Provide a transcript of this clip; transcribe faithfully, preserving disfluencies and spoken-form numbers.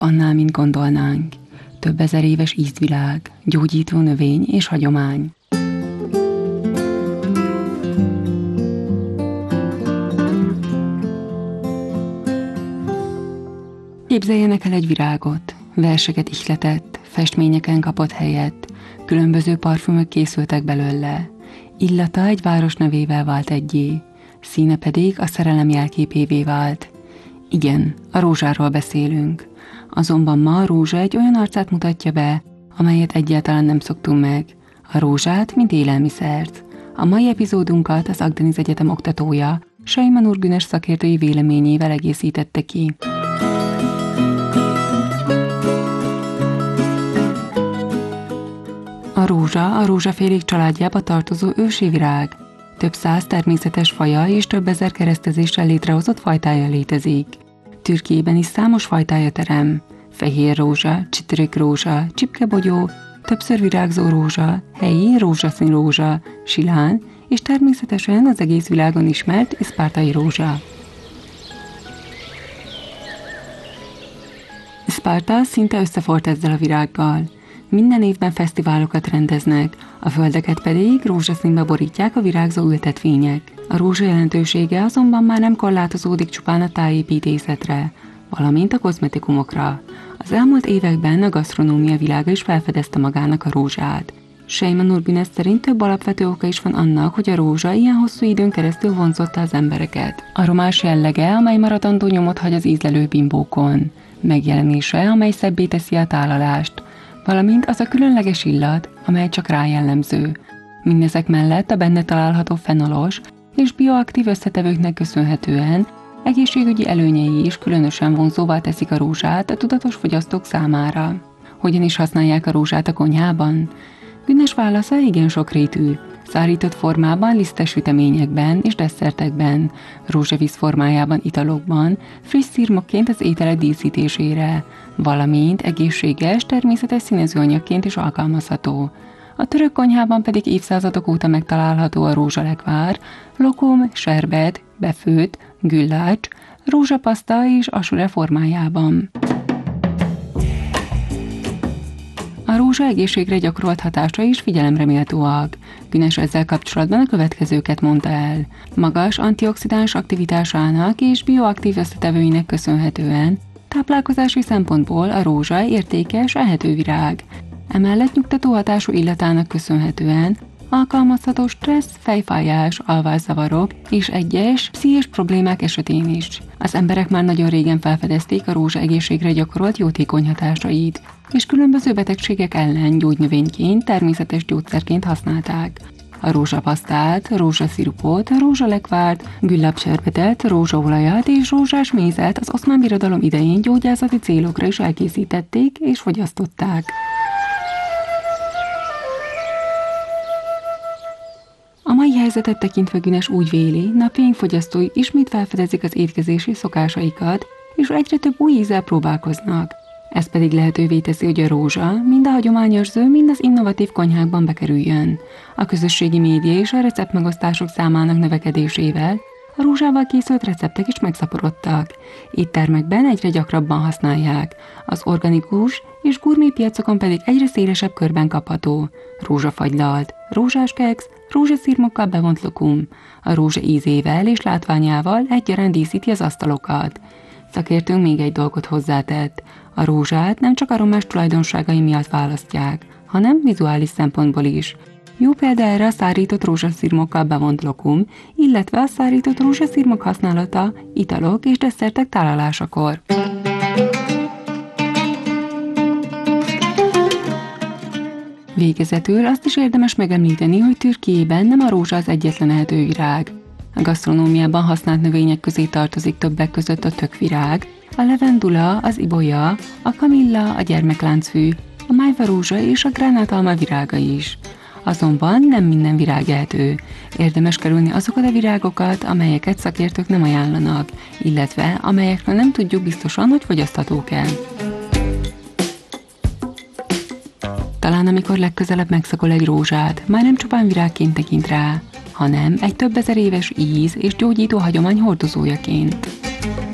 Annál, mint gondolnánk. Több ezer éves ízvilág, gyógyító növény és hagyomány. Képzeljenek el egy virágot, verseket ihletett, festményeken kapott helyet, különböző parfümök készültek belőle, illata egy város nevével vált egyé, színe pedig a szerelem jelképévé vált. Igen, a rózsáról beszélünk. Azonban ma a rózsa egy olyan arcát mutatja be, amelyet egyáltalán nem szoktunk meg. A rózsát, mint élelmiszert. A mai epizódunkat az Agdenis Egyetem oktatója, Sejma Nur Güneş szakértői véleményével egészítette ki. A rózsa a rózsafélék családjába tartozó ősi virág. Több száz természetes faja és több ezer keresztezéssel létrehozott fajtája létezik. Türkiében is számos fajtája terem. Fehér rózsa, csitrik rózsa, csipkebogyó, többször virágzó rózsa, helyi rózsaszín rózsa, silán, és természetesen az egész világon ismert iszpártai rózsa. Iszpárta szinte összeforrt ezzel a virággal. Minden évben fesztiválokat rendeznek, a földeket pedig rózsaszínbe borítják a virágzó ültetvények. A rózsa jelentősége azonban már nem korlátozódik csupán a tájépítészetre, valamint a kozmetikumokra. Az elmúlt években a gasztronómia világa is felfedezte magának a rózsát. Sejma Nur Güneş szerint több alapvető oka is van annak, hogy a rózsa ilyen hosszú időn keresztül vonzotta az embereket. Aromás jellege, amely maradandó nyomot hagy az ízlelő bimbókon. Megjelenése, amely szebbé teszi a tálalást, valamint az a különleges illat, amely csak rá jellemző. Mindezek mellett a benne található fenolos és bioaktív összetevőknek köszönhetően egészségügyi előnyei is különösen vonzóvá teszik a rózsát a tudatos fogyasztók számára. Hogyan is használják a rózsát a konyhában? Güneş válasza igen sokrétű, szárított formában, lisztes süteményekben és desszertekben, rózsavíz formájában italokban, friss szirmokként az ételek díszítésére, valamint egészséges, természetes színezőanyagként is alkalmazható. A török konyhában pedig évszázadok óta megtalálható a rózsalekvár, lokom, serbet, befőtt, güllács, rózsapaszta és asure formájában. A rózsa egészségre gyakorolt hatása is figyelemre méltóak. Güneş ezzel kapcsolatban a következőket mondta el. Magas antioxidáns aktivitásának és bioaktív összetevőinek köszönhetően táplálkozási szempontból a rózsa értékes, ehető virág. Emellett nyugtató hatású illatának köszönhetően alkalmazható stressz, fejfájás, alvászavarok és egyes pszichés problémák esetén is. Az emberek már nagyon régen felfedezték a rózsa egészségre gyakorolt jótékony hatásait, és különböző betegségek ellen gyógynövényként, természetes gyógyszerként használták. A rózsapasztát, rózsaszirupot, rózsalekvárt, güllapserbetet, rózsaolajat és rózsás mézet az Oszmán Birodalom idején gyógyászati célokra is elkészítették és fogyasztották. A mai helyzetet tekintve Güneş úgy véli, napjaink fogyasztói ismét felfedezik az étkezési szokásaikat, és egyre több új ízzel próbálkoznak. Ez pedig lehetővé teszi, hogy a rózsa mind a hagyományos zöld, mind az innovatív konyhákban bekerüljön. A közösségi média és a receptmegosztások számának növekedésével a rózsával készült receptek is megszaporodtak. Éttermekben egyre gyakrabban használják, az organikus és gurmé piacokon pedig egyre szélesebb körben kapható. Rózsafagylalt, rózsás keksz, rózsaszirmokkal bevont lokum. A rózsa ízével és látványával egyaránt díszíti az asztalokat. Szakértőnk még egy dolgot hozzátett. A rózsát nem csak aromás tulajdonságai miatt választják, hanem vizuális szempontból is. Jó példa erre a szárított rózsaszirmokkal bevont lokum, illetve a szárított rózsaszirmok használata italok és desszertek tálalásakor. Végezetül azt is érdemes megemlíteni, hogy Türkiében nem a rózsa az egyetlen ehető virág. A gasztronómiában használt növények közé tartozik többek között a tökvirág, a levendula, az ibolya, a kamilla, a gyermekláncfű, a májvarózsa és a gránátalma virága is. Azonban nem minden virág ehető. Érdemes kerülni azokat a virágokat, amelyeket szakértők nem ajánlanak, illetve amelyekről nem tudjuk biztosan, hogy fogyaszthatók-e. Talán amikor legközelebb megszakol egy rózsát, már nem csupán virágként tekint rá, hanem egy több ezer éves íz és gyógyító hagyomány hordozójaként.